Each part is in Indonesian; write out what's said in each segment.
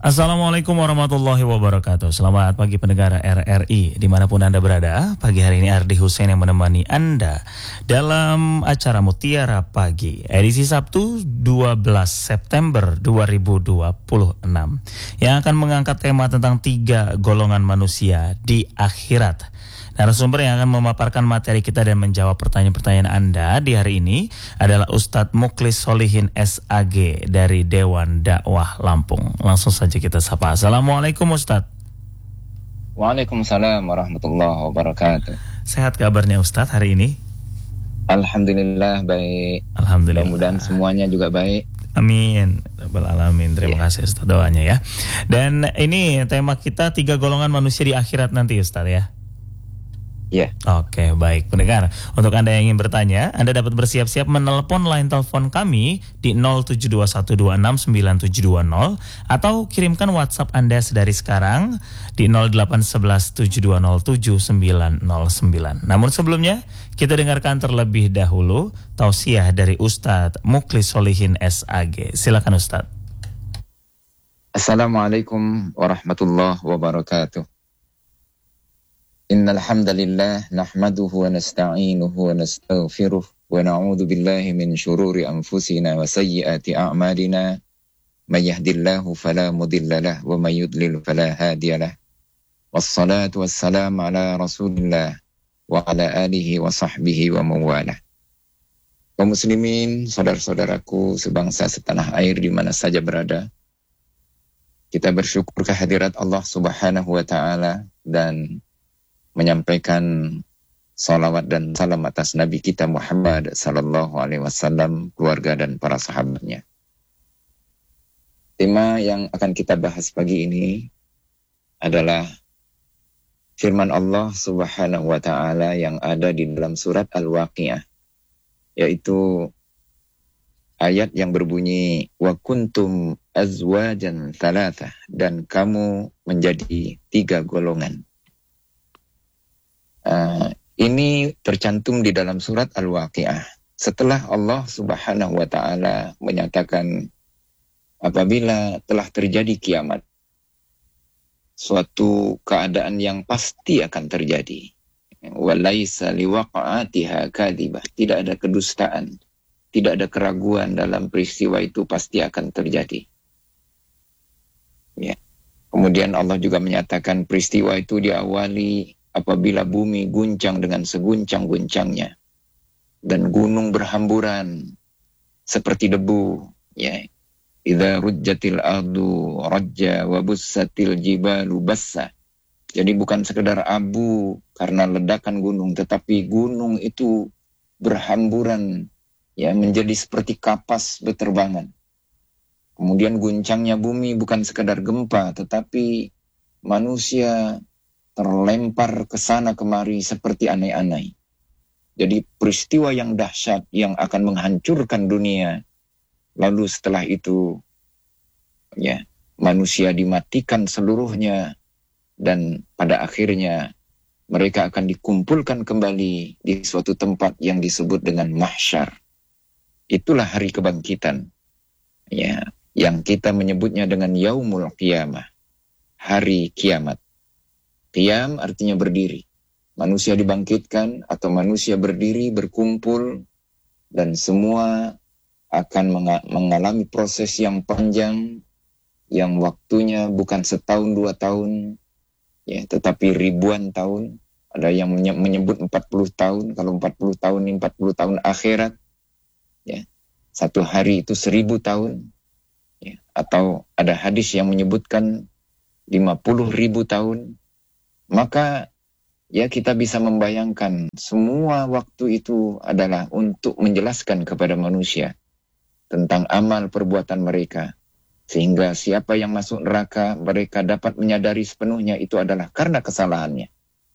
Assalamualaikum warahmatullahi wabarakatuh. Selamat pagi pendengar RRI dimanapun Anda berada. Pagi hari ini Ardi Hussein yang menemani Anda dalam acara Mutiara Pagi edisi Sabtu 12 September 2026 yang akan mengangkat tema tentang 3 golongan manusia di akhirat. Narasumber yang akan memaparkan materi kita dan menjawab pertanyaan-pertanyaan Anda di hari ini adalah Ustadz Mukhlis Solihin SAG dari Dewan Dakwah Lampung. Langsung saja kita sapa. Assalamualaikum Ustadz. Waalaikumsalam warahmatullahi wabarakatuh. Sehat kabarnya Ustadz hari ini? Alhamdulillah baik. Alhamdulillah. Mudah-mudahan semuanya juga baik. Amin. Rabbal alamin. Terima kasih Ustadz doanya ya. Dan ini tema kita 3 golongan manusia di akhirat nanti Ustadz ya. Ya. Oke, baik pendengar. Untuk Anda yang ingin bertanya, Anda dapat bersiap-siap menelpon line telepon kami di 0721269720 atau kirimkan WhatsApp Anda sedari sekarang di 0811720799. Namun sebelumnya, kita dengarkan terlebih dahulu tausiah dari Ustadz Mukhlis Solihin SAG. Silakan Ustadz. Assalamualaikum warahmatullahi wabarakatuh. Innal hamdalillah nahmaduhu wa nasta'inuhu wa nastaghfiruh wa na'udzu billahi min shururi anfusina wa sayyiati a'malina may yahdihillahu fala mudilla lahu wa may yudlil fala hadiyalah. Wassalatu wassalamu ala Rasulillah wa ala alihi wa sahbihi wa mawalah. Kaum muslimin, saudara-saudaraku sebangsa setanah air di mana saja berada, kita bersyukur kehadirat Allah Subhanahu wa taala dan menyampaikan salawat dan salam atas Nabi kita Muhammad sallallahu alaihi wasallam, keluarga dan para sahabatnya. Tema yang akan kita bahas pagi ini adalah firman Allah Subhanahu wa taala yang ada di dalam surat Al-Waqiah, yaitu ayat yang berbunyi wa kuntum azwajan thalathah, dan kamu menjadi 3 golongan. Ini tercantum di dalam surat Al-Waqiah. Setelah Allah Subhanahu wa taala menyatakan apabila telah terjadi kiamat, suatu keadaan yang pasti akan terjadi. Walaisa liwaqa'atiha kadhibah, tidak ada kedustaan, tidak ada keraguan dalam peristiwa itu pasti akan terjadi. Ya. Kemudian Allah juga menyatakan peristiwa itu diawali apabila bumi guncang dengan seguncang-guncangnya dan gunung berhamburan seperti debu, ya. Idza rujjatil ardu rajja wa bussatil jibalu bassa. Jadi bukan sekedar abu karena ledakan gunung, tetapi gunung itu berhamburan, ya, menjadi seperti kapas beterbangan. Kemudian guncangnya bumi bukan sekedar gempa, tetapi manusia terlempar ke sana kemari seperti anai-anai. Jadi peristiwa yang dahsyat yang akan menghancurkan dunia. Lalu setelah itu, ya, manusia dimatikan seluruhnya dan pada akhirnya mereka akan dikumpulkan kembali di suatu tempat yang disebut dengan mahsyar. Itulah hari kebangkitan, ya, yang kita menyebutnya dengan yaumul qiyamah, hari kiamat. Qiyam artinya berdiri. Manusia dibangkitkan atau manusia berdiri, berkumpul, dan semua akan mengalami proses yang panjang, yang waktunya bukan setahun 2 tahun, ya, tetapi ribuan tahun. Ada yang menyebut 40 tahun, kalau 40 tahun ini 40 tahun akhirat, ya. 1 hari itu 1000 tahun, ya. Atau ada hadis yang menyebutkan 50.000 tahun. Maka ya kita bisa membayangkan semua waktu itu adalah untuk menjelaskan kepada manusia tentang amal perbuatan mereka. Sehingga siapa yang masuk neraka, mereka dapat menyadari sepenuhnya itu adalah karena kesalahannya.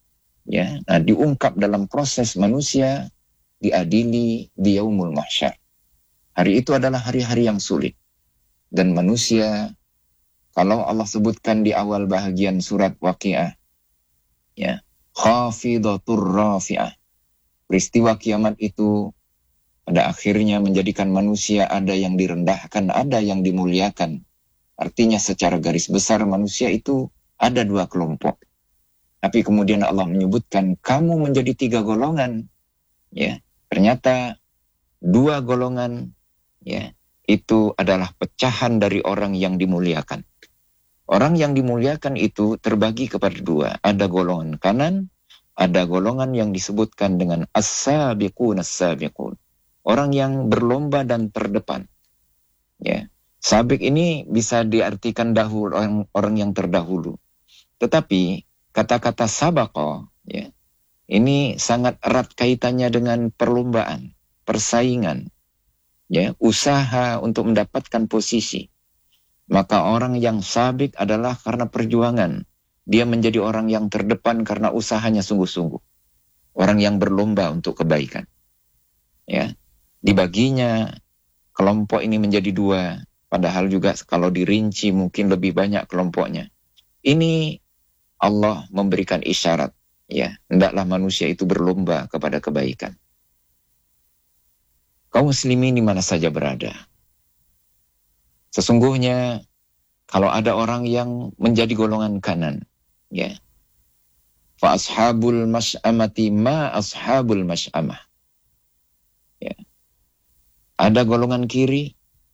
Ya, nah, diungkap dalam proses manusia diadili di yaumul mahsyar. Hari itu adalah hari-hari yang sulit. Dan manusia, kalau Allah sebutkan di awal bahagian surat Waqiah, ya, khafidatur rafi'ah. Peristiwa kiamat itu pada akhirnya menjadikan manusia ada yang direndahkan, ada yang dimuliakan. Artinya secara garis besar manusia itu ada dua kelompok. Tapi kemudian Allah menyebutkan kamu menjadi tiga golongan. Ya, ternyata dua golongan ya itu adalah pecahan dari orang yang dimuliakan. Orang yang dimuliakan itu terbagi kepada dua. Ada golongan kanan, ada golongan yang disebutkan dengan as-sabiqun as-sabiqun. Orang yang berlomba dan terdepan. Ya. Sabiq ini bisa diartikan dahulu, orang yang terdahulu. Tetapi kata-kata sabaqa ya, ini sangat erat kaitannya dengan perlombaan, persaingan, ya, usaha untuk mendapatkan posisi. Maka orang yang sabiq adalah karena perjuangan. Dia menjadi orang yang terdepan karena usahanya sungguh-sungguh. Orang yang berlomba untuk kebaikan. Ya, dibaginya kelompok ini menjadi dua. Padahal juga kalau dirinci mungkin lebih banyak kelompoknya. Ini Allah memberikan isyarat. Ya, hendaklah manusia itu berlomba kepada kebaikan. Kaum muslimin di mana saja berada. Sesungguhnya kalau ada orang yang menjadi golongan kanan, ya. Fa ashabul masy'amati ma ashabul masy'amah. Ya. Ada golongan kiri,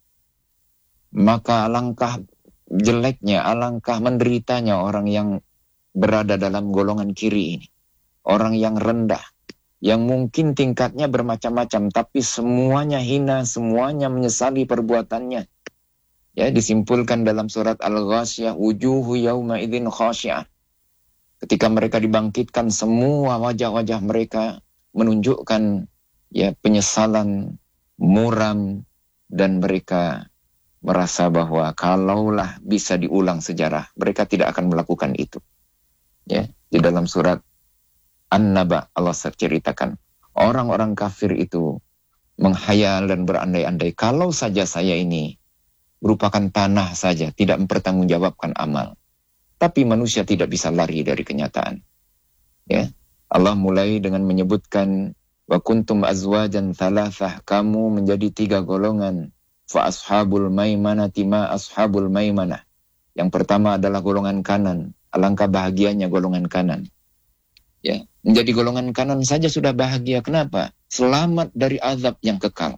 maka alangkah jeleknya, alangkah menderitanya orang yang berada dalam golongan kiri ini. Orang yang rendah, yang mungkin tingkatnya bermacam-macam, tapi semuanya hina, semuanya menyesali perbuatannya. Ya, disimpulkan dalam surat Al-Ghasyiyah, wujuhu yawma idzin khasyi'ah. Ketika mereka dibangkitkan, semua wajah-wajah mereka menunjukkan ya penyesalan, muram, dan mereka merasa bahwa kalaulah bisa diulang sejarah, mereka tidak akan melakukan itu. Ya, di dalam surat An-Naba Allah ceritakan orang-orang kafir itu menghayal dan berandai-andai kalau saja saya ini merupakan tanah saja, tidak mempertanggungjawabkan amal. Tapi manusia tidak bisa lari dari kenyataan. Ya, Allah mulai dengan menyebutkan wa kuntum azwajan thalathah, kamu menjadi tiga golongan. Fa ashabul maimanati ma ashabul maimanah. Yang pertama adalah golongan kanan. Alangkah bahagianya golongan kanan. Ya, menjadi golongan kanan saja sudah bahagia. Kenapa? Selamat dari azab yang kekal.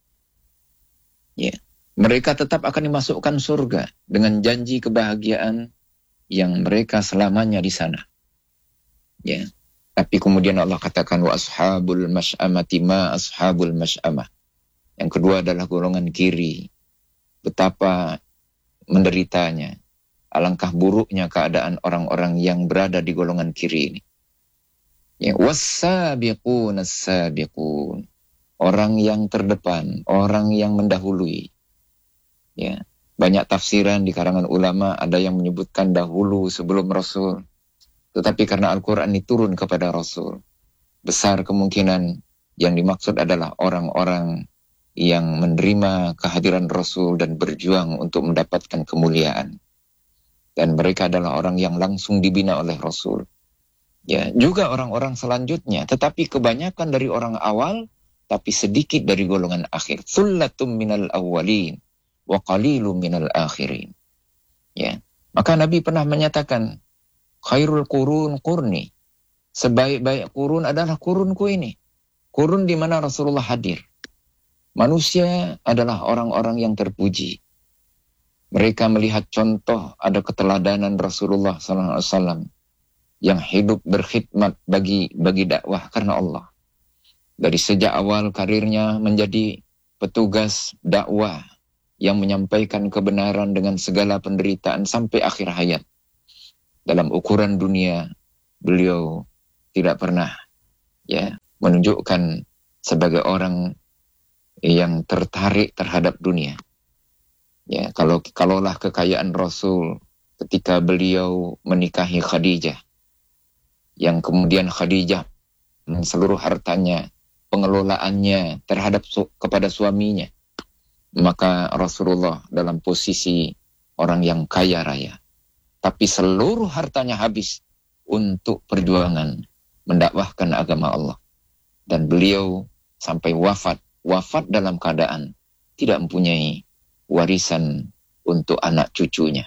Ya, mereka tetap akan dimasukkan surga dengan janji kebahagiaan yang mereka selamanya di sana. Ya, tapi kemudian Allah katakan wa ashabul masy'amati ma ashabul masy'amah. Yang kedua adalah golongan kiri. Betapa menderitanya. Alangkah buruknya keadaan orang-orang yang berada di golongan kiri ini. Ya, was-sabiqun as-sabiqun. Orang yang terdepan, orang yang mendahului. Ya, banyak tafsiran di kalangan ulama, ada yang menyebutkan dahulu sebelum Rasul. Tetapi karena Al-Quran ini turun kepada Rasul, besar kemungkinan yang dimaksud adalah orang-orang yang menerima kehadiran Rasul dan berjuang untuk mendapatkan kemuliaan. Dan mereka adalah orang yang langsung dibina oleh Rasul. Ya, juga orang-orang selanjutnya, tetapi kebanyakan dari orang awal, tapi sedikit dari golongan akhir. Thullatum minal awwalin wa qalilum minal akhirin. Ya, maka Nabi pernah menyatakan, khairul qurun qurni. Sebaik-baik kurun adalah kurunku ini. Kurun di mana Rasulullah hadir. Manusia adalah orang-orang yang terpuji. Mereka melihat contoh ada keteladanan Rasulullah SAW yang hidup berkhidmat bagi dakwah karena Allah. Dari sejak awal karirnya menjadi petugas dakwah yang menyampaikan kebenaran dengan segala penderitaan sampai akhir hayat. Dalam ukuran dunia, beliau tidak pernah ya menunjukkan sebagai orang yang tertarik terhadap dunia. Ya, kalaulah kekayaan Rasul ketika beliau menikahi Khadijah, yang kemudian Khadijah seluruh hartanya, pengelolaannya terhadap kepada suaminya, maka Rasulullah dalam posisi orang yang kaya raya, tapi seluruh hartanya habis untuk perjuangan mendakwahkan agama Allah. Dan beliau sampai wafat dalam keadaan tidak mempunyai warisan untuk anak cucunya.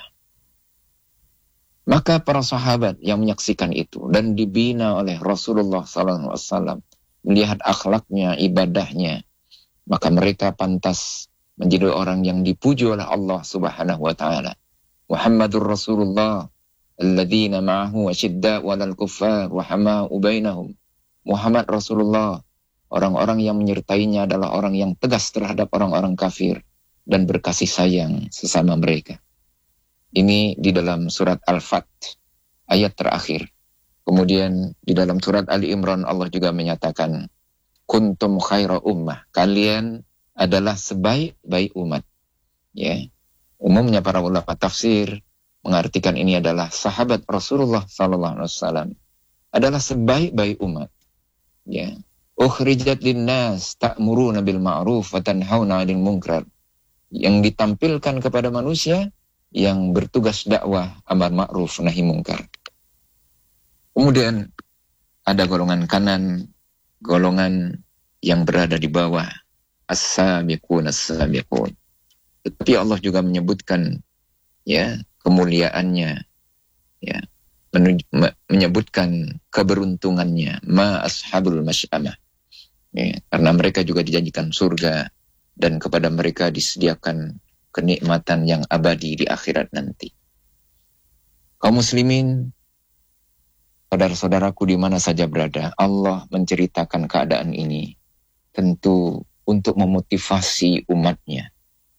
Maka para sahabat yang menyaksikan itu dan dibina oleh Rasulullah SAW, melihat akhlaknya, ibadahnya, maka mereka pantas menjadi orang yang dipuji oleh Allah Subhanahu wa taala. Muhammadur Rasulullah alladzina ma'ahu asyidda'u 'alal kuffar wa hama'u bainahum. Muhammad Rasulullah, orang-orang yang menyertainya adalah orang yang tegas terhadap orang-orang kafir dan berkasih sayang sesama mereka. Ini di dalam surat Al-Fat, ayat terakhir. Kemudian di dalam surat Ali Imran Allah juga menyatakan, kuntum khaira ummah, kalian adalah sebaik-baik umat. Ya, umumnya para ulama tafsir mengartikan ini adalah sahabat Rasulullah SAW adalah sebaik-baik umat. Ya, ukhrijat linnas ta'muruna bil ma'ruf wa tanhauna 'anil munkar. Yang ditampilkan kepada manusia yang bertugas dakwah amar ma'ruf nahi munkar. Kemudian ada golongan kanan, golongan yang berada di bawah, as-sabiqun as-sabiqun. Tetapi Allah juga menyebutkan ya kemuliaannya, ya menyebutkan keberuntungannya, ma ashabul masy'amah. Ya, karena mereka juga dijanjikan surga dan kepada mereka disediakan kenikmatan yang abadi di akhirat nanti. Kaum muslimin, saudara-saudaraku di mana saja berada, Allah menceritakan keadaan ini tentu untuk memotivasi umatnya,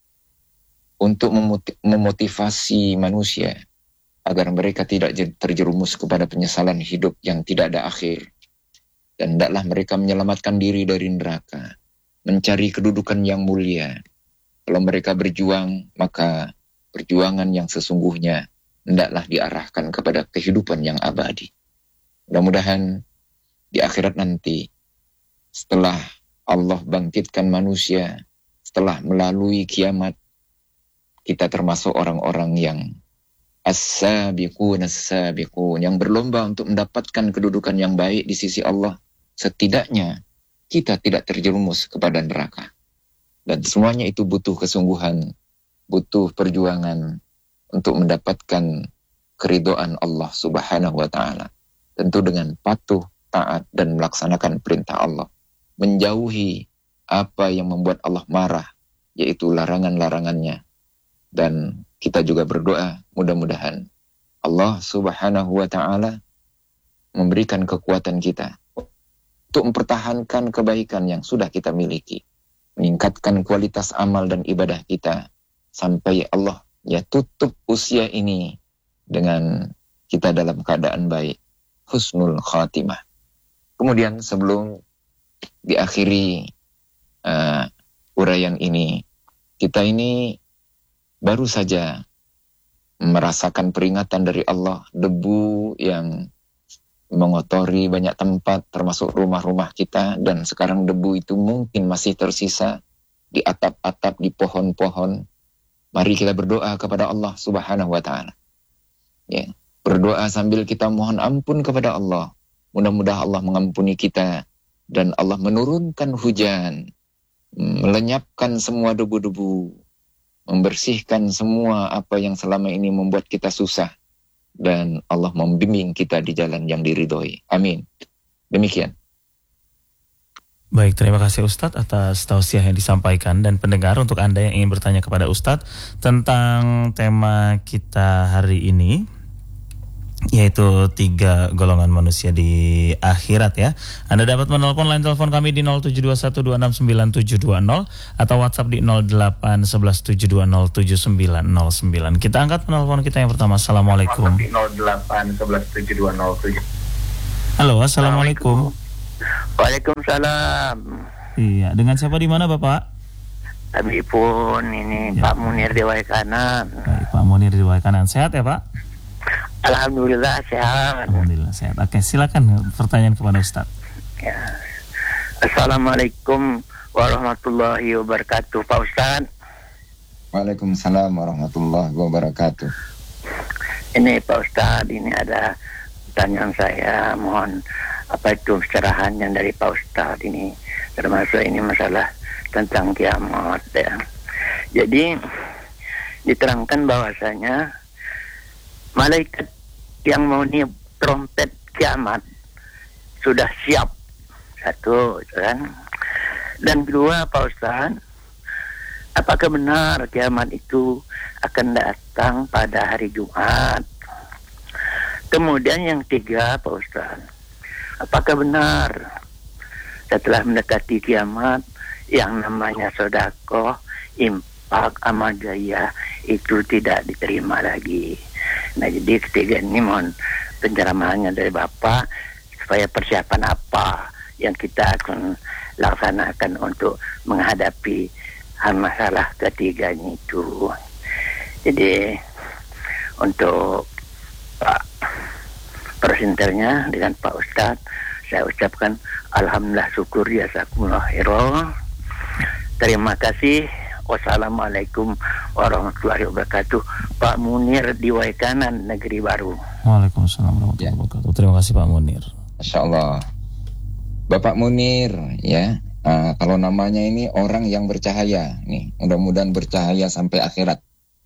untuk memotivasi manusia agar mereka tidak terjerumus kepada penyesalan hidup yang tidak ada akhir, dan hendaklah mereka menyelamatkan diri dari neraka, mencari kedudukan yang mulia. Kalau mereka berjuang, maka perjuangan yang sesungguhnya hendaklah diarahkan kepada kehidupan yang abadi. Mudah-mudahan di akhirat nanti, setelah Allah bangkitkan manusia, setelah melalui kiamat, kita termasuk orang-orang yang as-sabiqun as-sabiqun, yang berlomba untuk mendapatkan kedudukan yang baik di sisi Allah. Setidaknya kita tidak terjerumus kepada neraka. Dan semuanya itu butuh kesungguhan, butuh perjuangan untuk mendapatkan keridhaan Allah Subhanahu wa taala. Tentu dengan patuh, taat dan melaksanakan perintah Allah. Menjauhi apa yang membuat Allah marah, yaitu larangan-larangannya. Dan kita juga berdoa mudah-mudahan Allah Subhanahu wa taala memberikan kekuatan kita untuk mempertahankan kebaikan yang sudah kita miliki, meningkatkan kualitas amal dan ibadah kita sampai Allah ya tutup usia ini dengan kita dalam keadaan baik, husnul khatimah. Kemudian sebelum diakhiri uraian ini, kita ini baru saja merasakan peringatan dari Allah, debu yang mengotori banyak tempat termasuk rumah-rumah kita, dan sekarang debu itu mungkin masih tersisa di atap-atap, di pohon-pohon. Mari kita berdoa kepada Allah Subhanahu wa taala. Ya, berdoa sambil kita mohon ampun kepada Allah. Mudah-mudahan Allah mengampuni kita dan Allah menurunkan hujan, melenyapkan semua debu-debu, membersihkan semua apa yang selama ini membuat kita susah, dan Allah membimbing kita di jalan yang diridhoi. Amin. Demikian. Baik, terima kasih Ustadz atas tausiah yang disampaikan. Dan pendengar, untuk Anda yang ingin bertanya kepada Ustadz tentang tema kita hari ini, yaitu 3 golongan manusia di akhirat ya, Anda dapat menelpon line telepon kami di 0721269720 atau WhatsApp di 0811720799. Kita angkat penelpon kita yang pertama. Assalamualaikum. Di 08117207. Halo, assalamualaikum. Waalaikumsalam. Iya, dengan siapa di mana Bapak? Kami pun ini ya. Pak Munir di Waikanan. Baik, Pak Munir di Waikanan. Sehat ya Pak? Alhamdulillah sehat. Alhamdulillah sehat. Oke, silakan pertanyaan kepada Ustaz. Ya. Assalamualaikum warahmatullahi wabarakatuh, Pak Ustaz. Waalaikumsalam warahmatullahi wabarakatuh. Ini Pak Ustaz, ini ada pertanyaan saya, mohon apa itu pencerahan yang dari Pak Ustaz ini, termasuk ini masalah tentang kiamat ya. Jadi diterangkan bahwasanya malaikat yang mau niup trompet kiamat sudah siap. Satu, kan? Dan kedua, Pak Ustaz, apakah benar kiamat itu akan datang pada hari Jumat? Kemudian yang tiga, Pak Ustaz, apakah benar setelah mendekati kiamat yang namanya sedekah, infak, amal jaya itu tidak diterima lagi? Nah, jadi ketiga ini mohon pencerahannya dari Bapak supaya persiapan apa yang kita akan laksanakan untuk menghadapi masalah ketiganya itu. Jadi untuk Pak presenternya dengan Pak Ustadz, saya ucapkan alhamdulillah, syukur, jazakumullah khairan. Terima kasih. Wassalamualaikum warahmatullahi wabarakatuh. Pak Munir di Waikanan, Negeri Baru. Waalaikumsalam warahmatullahi wabarakatuh. Terima kasih Pak Munir. Masya Allah. Bapak Munir, ya. Kalau namanya ini orang yang bercahaya, nih, mudah-mudahan bercahaya sampai akhirat.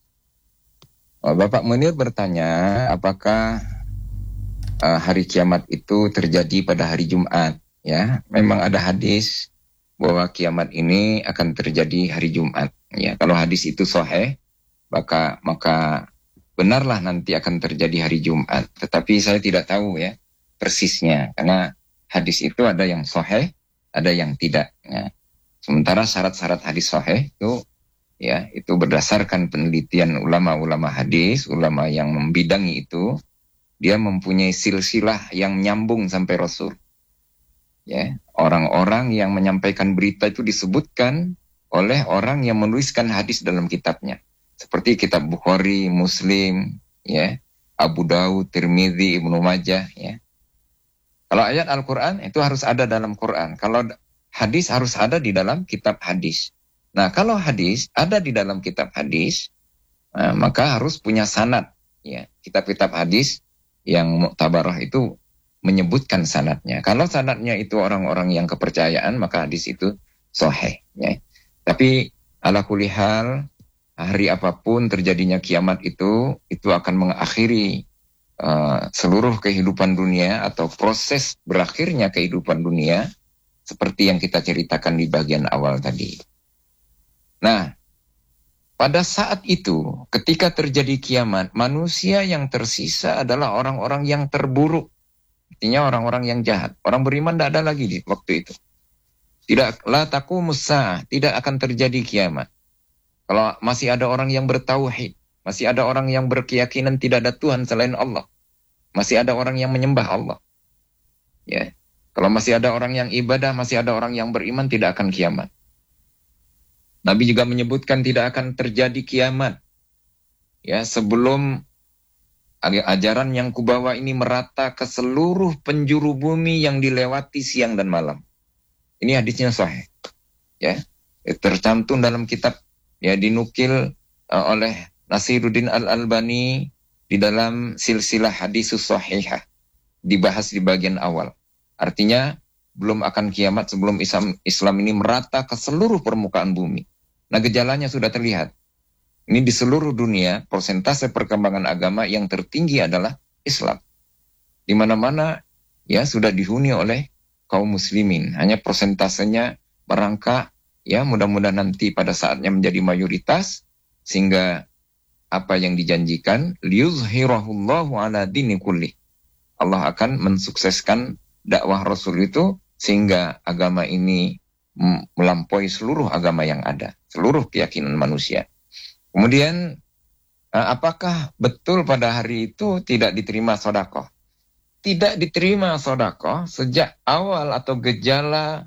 Bapak Munir bertanya, apakah hari kiamat itu terjadi pada hari Jumat? Ya, memang ada hadis bahwa kiamat ini akan terjadi hari Jumat. Ya, kalau hadis itu sahih, maka benarlah nanti akan terjadi hari Jumat. Tetapi saya tidak tahu ya persisnya, karena hadis itu ada yang sahih, ada yang tidak. Ya. Sementara syarat-syarat hadis sahih itu, ya, itu berdasarkan penelitian ulama-ulama hadis, ulama yang membidangi itu, dia mempunyai silsilah yang nyambung sampai Rasul. Ya, orang-orang yang menyampaikan berita itu disebutkan oleh orang yang menuliskan hadis dalam kitabnya. Seperti kitab Bukhari, Muslim, ya, Abu Daud, Tirmidzi, Ibnu Majah, ya. Kalau ayat Al-Quran itu harus ada dalam Quran. Kalau hadis harus ada di dalam kitab hadis. Nah, kalau hadis ada di dalam kitab hadis, maka harus punya sanad. Ya, kitab-kitab hadis yang muktabarah itu menyebutkan sanadnya. Kalau sanadnya itu orang-orang yang kepercayaan, maka hadis itu sahih. Ya. Tapi ala kulli hal, hari apapun terjadinya kiamat itu akan mengakhiri seluruh kehidupan dunia atau proses berakhirnya kehidupan dunia seperti yang kita ceritakan di bagian awal tadi. Nah, pada saat itu ketika terjadi kiamat, manusia yang tersisa adalah orang-orang yang terburuk. Artinya orang-orang yang jahat. Orang beriman tidak ada lagi di waktu itu. Tidak, la taqumus saah, tidak akan terjadi kiamat. Kalau masih ada orang yang bertauhid, masih ada orang yang berkeyakinan tidak ada Tuhan selain Allah, masih ada orang yang menyembah Allah. Ya. Kalau masih ada orang yang ibadah, masih ada orang yang beriman, tidak akan kiamat. Nabi juga menyebutkan tidak akan terjadi kiamat. Ya, sebelum ajaran yang kubawa ini merata ke seluruh penjuru bumi yang dilewati siang dan malam. Ini hadisnya sahih. Ya, tercantum dalam kitab, ya, dinukil oleh Nasiruddin Al-Albani di dalam silsilah hadisus sahihah, dibahas di bagian awal. Artinya belum akan kiamat sebelum Islam ini merata ke seluruh permukaan bumi. Nah, gejalanya sudah terlihat. Ini di seluruh dunia, persentase perkembangan agama yang tertinggi adalah Islam. Di mana-mana, ya, sudah dihuni oleh kaum muslimin. Hanya persentasenya merangkak, ya, mudah-mudahan nanti pada saatnya menjadi mayoritas, sehingga apa yang dijanjikan, liyuzhirahullahu ala dini kulli. Allah akan mensukseskan dakwah Rasul itu, sehingga agama ini melampaui seluruh agama yang ada, seluruh keyakinan manusia. Kemudian, apakah betul pada hari itu tidak diterima sedekah? Tidak diterima sedekah sejak awal atau gejala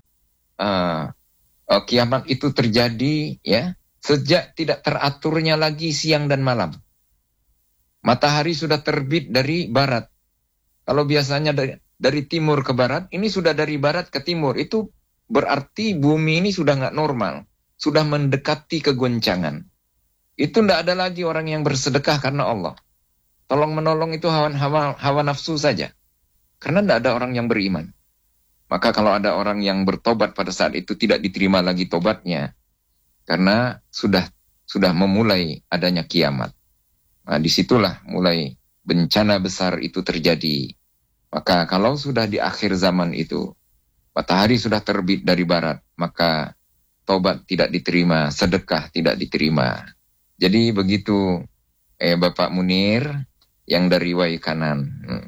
kiamat itu terjadi, ya, sejak tidak teraturnya lagi siang dan malam. Matahari sudah terbit dari barat. Kalau biasanya dari timur ke barat, ini sudah dari barat ke timur. Itu berarti bumi ini sudah nggak normal, sudah mendekati kegoncangan. Itu tidak ada lagi orang yang bersedekah karena Allah. Tolong menolong itu hawa nafsu saja. Karena tidak ada orang yang beriman. Maka kalau ada orang yang bertobat pada saat itu tidak diterima lagi tobatnya. Karena sudah sudah memulai adanya kiamat. Nah, disitulah mulai bencana besar itu terjadi. Maka kalau sudah di akhir zaman itu, matahari sudah terbit dari barat, maka taubat tidak diterima, sedekah tidak diterima. Jadi begitu Bapak Munir yang dari Wai Kanan.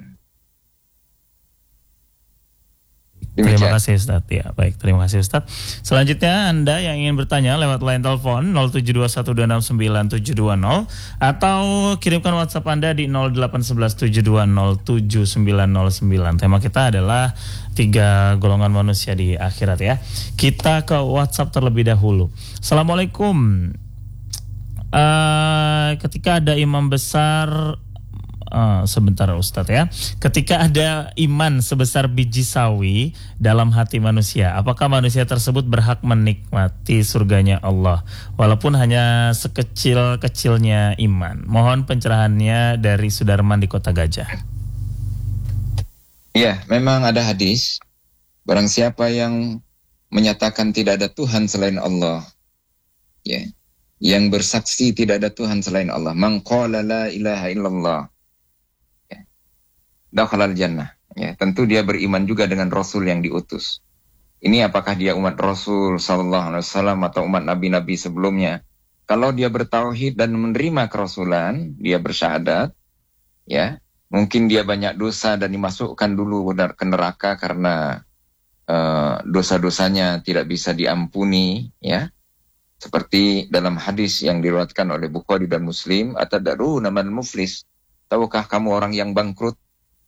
Terima kasih Ustaz. Ya, baik, terima kasih Ustaz. Selanjutnya Anda yang ingin bertanya lewat line telepon 07212697720 atau kirimkan WhatsApp Anda di 08117207909. Tema kita adalah 3 golongan manusia di akhirat ya. Kita ke WhatsApp terlebih dahulu. Assalamualaikum. Ketika ada imam besar sebentar Ustadz ya. Ketika ada iman sebesar biji sawi dalam hati manusia, apakah manusia tersebut berhak menikmati surganya Allah walaupun hanya sekecil-kecilnya iman? Mohon pencerahannya dari Sudarman di Kota Gajah. Ya, memang ada hadis. Barang siapa yang menyatakan tidak ada Tuhan selain Allah, ya, yang bersaksi tidak ada Tuhan selain Allah, man qala la ilaha illallah, dakhalal jannah. Ya, tentu dia beriman juga dengan Rasul yang diutus. Ini apakah dia umat Rasul sallallahu alaihi wasallam atau umat nabi-nabi sebelumnya? Kalau dia bertauhid dan menerima kerasulan, dia bersyahadat, ya, mungkin dia banyak dosa dan dimasukkan dulu ke neraka karena dosa-dosanya tidak bisa diampuni, ya. Seperti dalam hadis yang diriwayatkan oleh Bukhari dan Muslim, atadruna man muflis? Tahukah kamu orang yang bangkrut?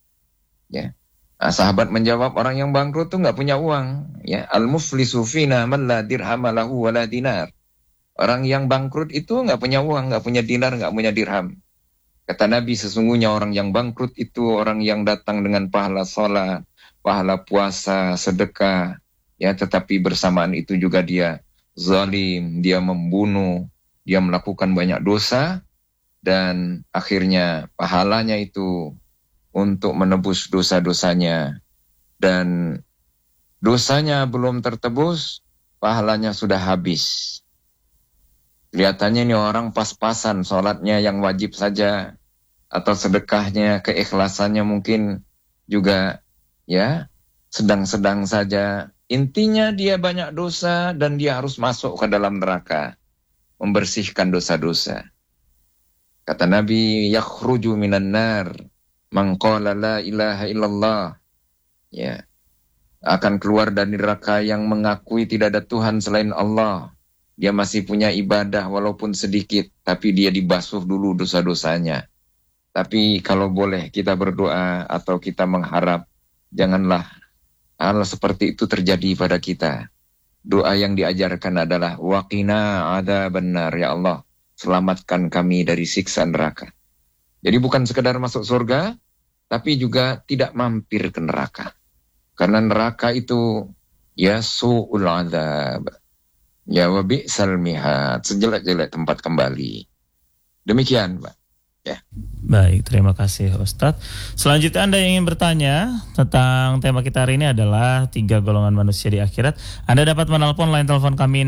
Ya. Nah, sahabat menjawab, orang yang bangkrut tuh nggak punya uang. Ya, al-muflisu fina man la dirham lahu wa la dinar. Orang yang bangkrut itu nggak punya uang, nggak punya dinar, nggak punya dirham. Kata Nabi, sesungguhnya orang yang bangkrut itu orang yang datang dengan pahala sholat, pahala puasa, sedekah, ya, tetapi bersamaan itu juga dia zalim, dia membunuh, dia melakukan banyak dosa, dan akhirnya pahalanya itu untuk menebus dosa-dosanya, dan dosanya belum tertebus, pahalanya sudah habis. Kelihatannya ini orang pas-pasan, sholatnya yang wajib saja, atau sedekahnya, keikhlasannya mungkin juga ya sedang-sedang saja. Intinya dia banyak dosa dan dia harus masuk ke dalam neraka, membersihkan dosa-dosa. Kata Nabi, yakhruju minan nar man qala la ilaha illallah, ya, akan keluar dari neraka yang mengakui tidak ada Tuhan selain Allah. Dia masih punya ibadah walaupun sedikit, tapi dia dibasuh dulu dosa-dosanya. Tapi kalau boleh kita berdoa atau kita mengharap, janganlah hal seperti itu terjadi pada kita. Doa yang diajarkan adalah waqina adzabannar, ya Allah, selamatkan kami dari siksa neraka. Jadi bukan sekedar masuk surga, tapi juga tidak mampir ke neraka. Karena neraka itu ya su'ul adzab, ya wa bi'sal mihad, sejelek-jelek tempat kembali. Demikian, Pak. Ya. Baik, terima kasih Ustadz. Selanjutnya Anda yang ingin bertanya tentang tema kita hari ini adalah 3 golongan manusia di akhirat. Anda dapat menelpon line telepon kami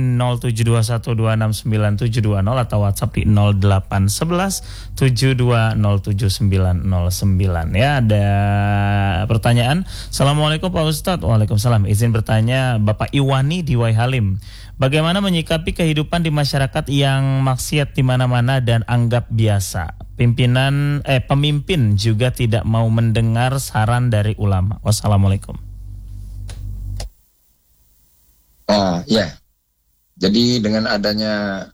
071269720 atau WhatsApp di 0811720799. Ya, ada pertanyaan. Assalamualaikum Pak Ustadz. Waalaikumsalam. Izin bertanya Bapak Iwani di Waihalim. Bagaimana menyikapi kehidupan di masyarakat yang maksiat di mana-mana dan anggap biasa? Pemimpin juga tidak mau mendengar saran dari ulama. Wassalamualaikum. Ya. Jadi dengan adanya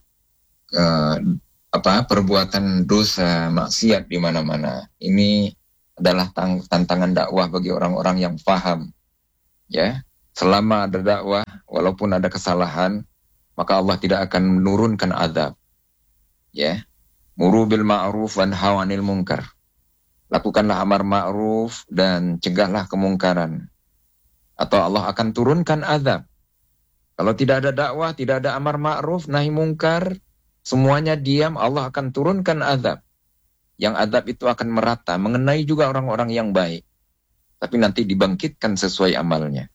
perbuatan dosa maksiat di mana-mana, ini adalah tantangan dakwah bagi orang-orang yang paham. Ya. Selama ada dakwah, walaupun ada kesalahan, maka Allah tidak akan menurunkan azab. Ya. Muru bil ma'ruf wan nahy 'anil munkar. Lakukanlah amar ma'ruf dan cegahlah kemungkaran. Atau Allah akan turunkan azab. Kalau tidak ada dakwah, tidak ada amar ma'ruf, nahi munkar, semuanya diam, Allah akan turunkan azab. Yang azab itu akan merata, mengenai juga orang-orang yang baik. Tapi nanti dibangkitkan sesuai amalnya.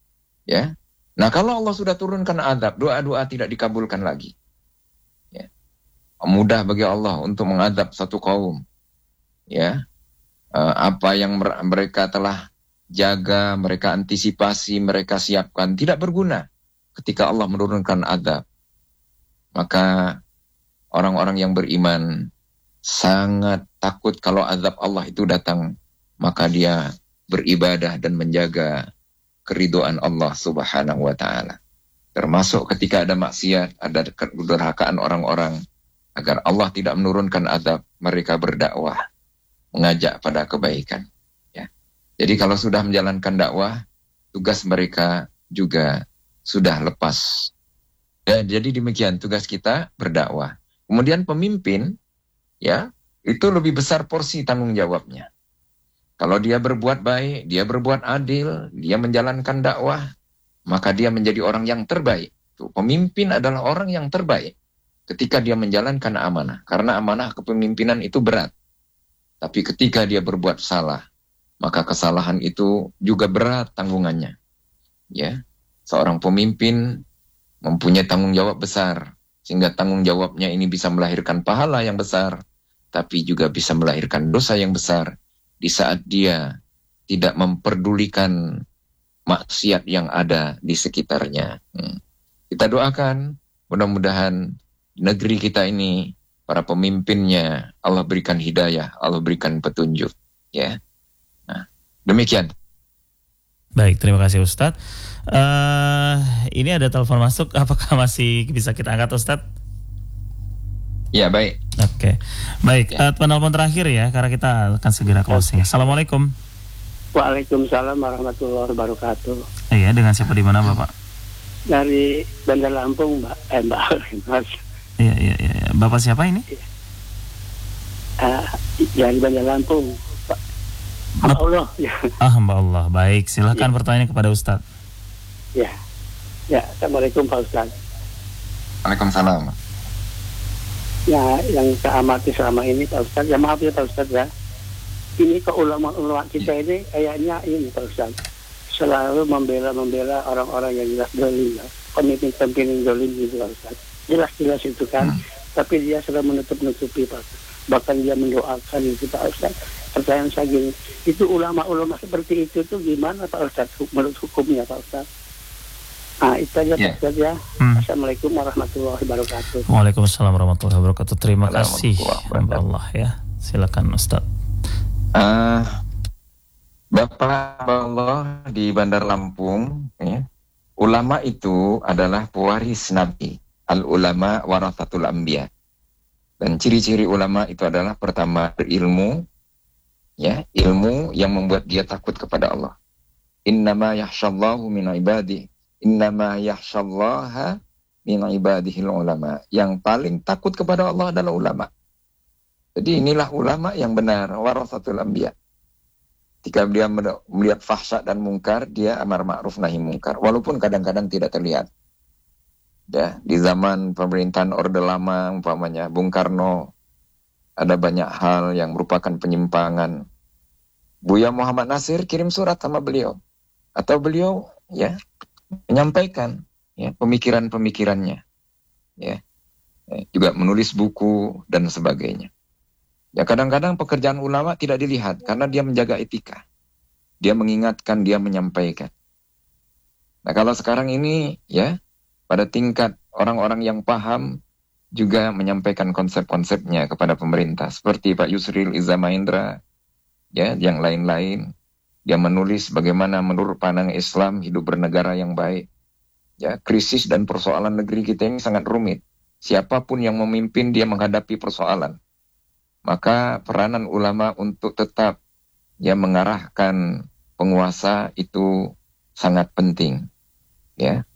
Ya. Nah, kalau Allah sudah turunkan azab, doa-doa tidak dikabulkan lagi. Ya. mudah bagi Allah untuk mengadab satu kaum. Ya, apa yang mereka telah jaga, mereka antisipasi, mereka siapkan tidak berguna ketika Allah menurunkan adab. Maka orang-orang yang beriman sangat takut kalau azab Allah itu datang, maka dia beribadah dan menjaga keridhaan Allah Subhanahu wa taala. Termasuk ketika ada maksiat, ada kedurhakaan orang-orang, agar Allah tidak menurunkan azab, mereka berdakwah, mengajak pada kebaikan. Ya. Jadi kalau sudah menjalankan dakwah, tugas mereka juga sudah lepas. Ya, jadi demikian tugas kita berdakwah. Kemudian pemimpin, ya, itu lebih besar porsi tanggung jawabnya. Kalau dia berbuat baik, dia berbuat adil, dia menjalankan dakwah, maka dia menjadi orang yang terbaik. Tuh, pemimpin adalah orang yang terbaik ketika dia menjalankan amanah. Karena amanah kepemimpinan itu berat. Tapi ketika dia berbuat salah, maka kesalahan itu juga berat tanggungannya. Ya, seorang pemimpin mempunyai tanggung jawab besar, sehingga tanggung jawabnya ini bisa melahirkan pahala yang besar, tapi juga bisa melahirkan dosa yang besar di saat dia tidak memperdulikan maksiat yang ada di sekitarnya. Kita doakan, mudah-mudahan negeri kita ini, para pemimpinnya, Allah berikan hidayah, Allah berikan petunjuk. Ya, nah, demikian. Baik, terima kasih Ustadz. Ini ada telepon masuk, apakah masih bisa kita angkat Ustadz? Ya, baik. Oke, baik. Ya. Penelpon terakhir ya, karena kita akan segera closing. Assalamualaikum. Waalaikumsalam warahmatullahi wabarakatuh. Iya, dengan siapa di mana Bapak? Dari Bandar Lampung, Mbak. Mas. Iya. Bapak siapa ini? Dari Bandar Lampung, Pak. Allah. Ya. Hamba Allah. Baik, silakan pertanyaan kepada Ustadz. Ya. Assalamualaikum Pak Ustadz. Waalaikumsalam. Ya, yang saya amati selama ini Pak Ustadz, ya maaf ya Pak Ustadz ya. Ini ke ulama-ulama kita ini kayaknya ini Pak Ustadz, selalu membela orang-orang yang jelas dolim, pemimpin-pemimpin dolim gitu Pak Ustadz. Jelas-jelas itu kan, tapi dia selalu menutup-nutupi Pak Ustadz. Bahkan dia mendoakan itu Pak Ustadz. Pertanyaan saya gini, itu ulama-ulama seperti itu tuh gimana Pak Ustadz menurut hukumnya Pak Ustadz? Nah, itu aja Pak Ustadz ya. Assalamualaikum warahmatullahi wabarakatuh. Waalaikumsalam warahmatullahi wabarakatuh. Terima kasih hamba Allah ya. Silakan Ustadz. Bapak Allah di Bandar Lampung, ya, ulama itu adalah pewaris Nabi. Al-ulama warathatul anbiya. Dan ciri-ciri ulama itu adalah pertama berilmu, ya, ilmu yang membuat dia takut kepada Allah. Innama yakhshallahu min ibadihi. Innama yakhshallaha min ibadihil ulama. Yang paling takut kepada Allah adalah ulama. Jadi inilah ulama yang benar, warathatul anbiya. Ketika dia melihat fahsya dan mungkar, dia amar ma'ruf nahi mungkar, walaupun kadang-kadang tidak terlihat. Ya, di zaman pemerintahan Orde Lama, umpamanya Bung Karno, ada banyak hal yang merupakan penyimpangan. Buya Muhammad Nasir kirim surat sama beliau, atau beliau ya menyampaikan ya pemikiran-pemikirannya, ya, juga menulis buku dan sebagainya. Ya, kadang-kadang pekerjaan ulama tidak dilihat karena dia menjaga etika. Dia mengingatkan, dia menyampaikan. Nah, kalau sekarang ini ya pada tingkat orang-orang yang paham juga menyampaikan konsep-konsepnya kepada pemerintah, seperti Pak Yusril Iza Mahendra, ya, yang lain-lain. Dia menulis bagaimana menurut pandangan Islam hidup bernegara yang baik. Ya, krisis dan persoalan negeri kita ini sangat rumit. Siapapun yang memimpin, dia menghadapi persoalan. Maka peranan ulama untuk tetap ya mengarahkan penguasa itu sangat penting. Ya,